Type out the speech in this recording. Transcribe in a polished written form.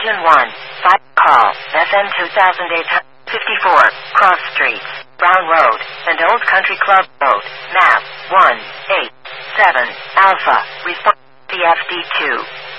Engine 1, 5 call, FM 2854, Cross Streets, Brown Road, and Old Country Club Road, map 187, Alpha, response, CFD2.